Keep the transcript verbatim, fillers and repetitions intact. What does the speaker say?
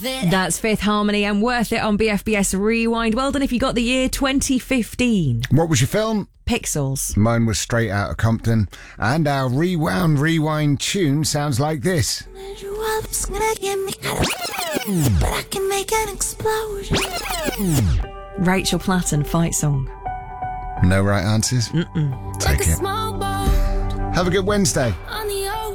That's Fifth Harmony and Worth It on B F B S Rewind. Well done if you got the year twenty fifteen. What was your film? Pixels. Mine was Straight Outta Compton. And our Rewound Rewind tune sounds like this. But I can make an explosion. Rachel Platten fight song. No right answers? Mm-mm. Take it. Have a good Wednesday. On the